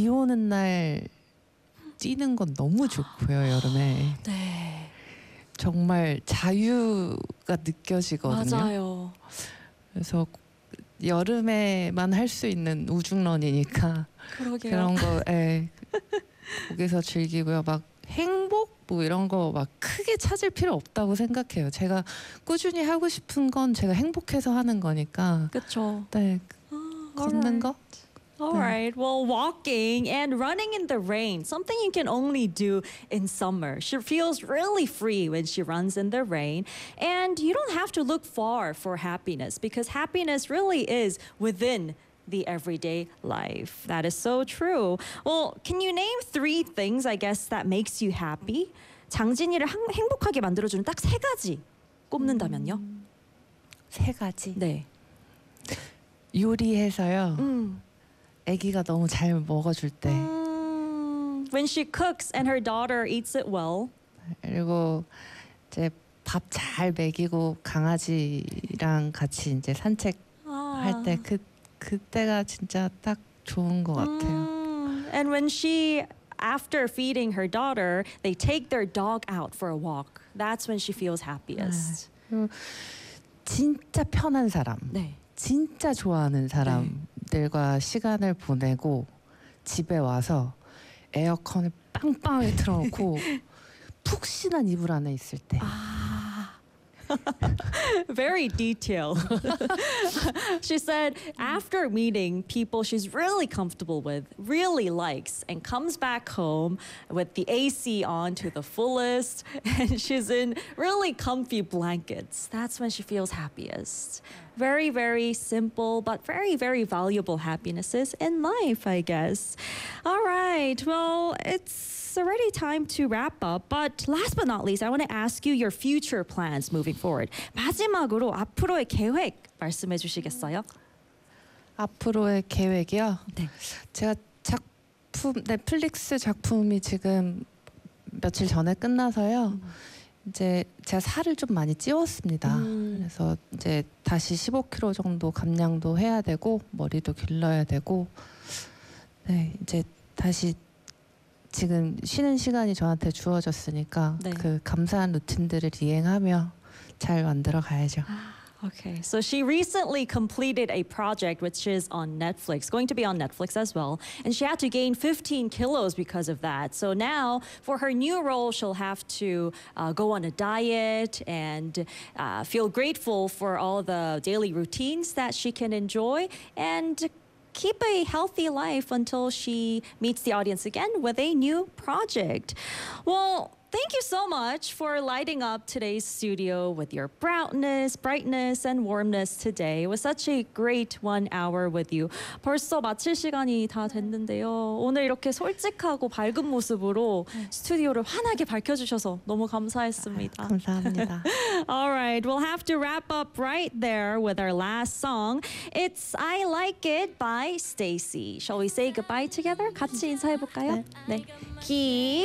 비 오는 날 뛰는 건 너무 좋고요, 여름에. 네. 정말 자유가 느껴지거든요. 맞아요. 그래서 여름에만 할 수 있는 우중런이니까 그러게요. 그런 거 거기서 즐기고요. 막 행복 뭐 이런 거 막 크게 찾을 필요 없다고 생각해요. 제가 꾸준히 하고 싶은 건 제가 행복해서 하는 거니까. 그렇죠. 네, 걷는 거. All right. Well, walking and running in the rain, something you can only do in summer. She feels really free when she runs in the rain. And you don't have to look far for happiness because happiness really is within the everyday life. That is so true. Well, can you name 3 things, I guess, that makes you happy? 장진이를 행복하게 만들어주는 딱 3가지 꼽는다면요? 3가지. 네. 요리해서요. 아기가 너무 잘 먹어줄 때. When she cooks and her daughter eats it well. 그리고 이제 밥 잘 먹이고 강아지랑 같이 이제 산책할 때 그때가 진짜 딱 좋은 것 같아요. And when she, after feeding her daughter, they take their dog out for a walk. That's when she feels happiest. 진짜 편한 사람. 네. 진짜 좋아하는 사람들과 시간을 보내고 집에 와서 에어컨을 빵빵하게 틀어놓고 푹신한 이불 안에 있을 때. Very detailed. She said after meeting people she's really comfortable with, really likes, and comes back home with the AC on to the fullest, and she's in really comfy blankets. That's when she feels happiest. Very, very simple, but very, very valuable happinesses in life, I guess. All right, well, it's already time to wrap up, but last but not least, I want to ask you your future plans moving forward. 마지막으로 앞으로의 계획 말씀해 주시겠어요? 앞으로의 계획이요? 네. 제가 넷플릭스 작품이 지금 며칠 전에 끝나서요. 이제 제가 살을 좀 많이 찌웠습니다. 그래서 이제 다시 15kg 정도 감량도 해야 되고 머리도 길러야 되고, 네, 이제 다시 지금 쉬는 시간이 저한테 주어졌으니까 네. 그 감사한 루틴들을 이행하며 잘 만들어 가야죠. Okay, so she recently completed a project which is on Netflix, going to be on Netflix as well, and she had to gain 15 kilos because of that. So now, for her new role, she'll have to go on a diet and feel grateful for all the daily routines that she can enjoy and keep a healthy life until she meets the audience again with a new project. Well, thank you so much for lighting up today's studio with your brightness, and warmness today. It was such a great 1 hour with you. 벌써 마칠 시간이 다 됐는데요. 오늘 이렇게 솔직하고 밝은 모습으로 스튜디오를 환하게 밝혀주셔서 너무 감사했습니다. 감사합니다. All right, we'll have to wrap up right there with our last song. It's I Like It by Stacy. Shall we say goodbye together? 같이 인사해볼까요? 네.